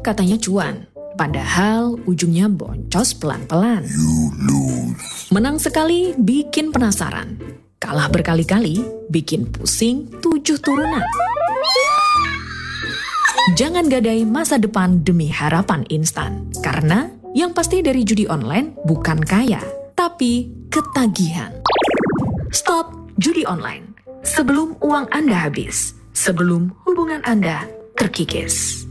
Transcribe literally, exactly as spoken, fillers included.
katanya cuan, padahal ujungnya boncos pelan-pelan. Menang sekali bikin penasaran, kalah berkali-kali bikin pusing tujuh turunan. Jangan gadai masa depan demi harapan instan, karena yang pasti dari judi online bukan kaya, tapi ketagihan. Stop judi online sebelum uang Anda habis, sebelum hubungan Anda terkikis.